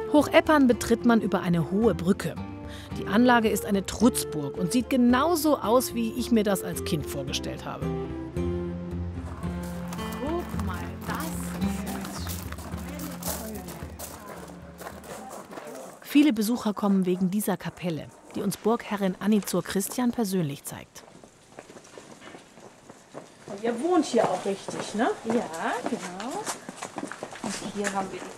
Hocheppern betritt man über eine hohe Brücke. Die Anlage ist eine Trutzburg und sieht genauso aus, wie ich mir das als Kind vorgestellt habe. Guck mal, das ist Viele Besucher kommen wegen dieser Kapelle, die uns Burgherrin Annizur Christian persönlich zeigt. Und ihr wohnt hier auch richtig, ne? Ja, genau. Und hier haben wir die